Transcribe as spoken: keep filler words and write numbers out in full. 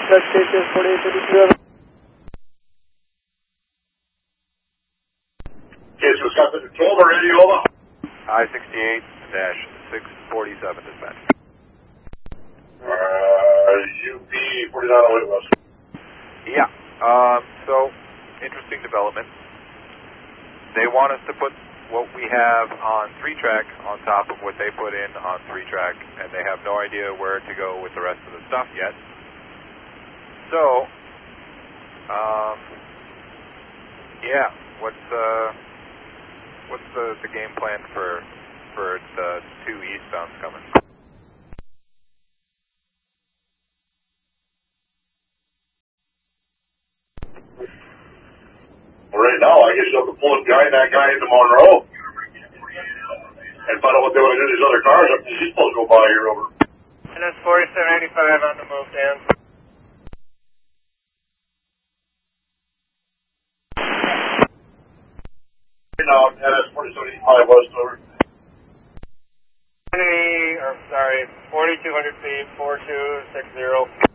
Dispatch station forty-eight fifty-two. Okay, so Wisconsin twelve or radio over. I sixty-eight dash six forty-seven dispatch. Uh, U P forty-nine oh eight West. Yeah, um, so, interesting development. They want us to put what we have on three track on top of what they put in on three track, and they have no idea where to go with the rest of the stuff yet. So, um, yeah, what's, uh, what's the, the game plan for, for the two eastbounds coming? Well, right now, I guess you'll have to pull a guy, that guy into Monroe and find out what they want to do to these other cars. He's supposed to go by here over. And that's forty-seven eighty-five on the move, Dan. Right now, N S forty-seven eighty-five West over. Or, sorry, forty-two hundred feet, four two six zero.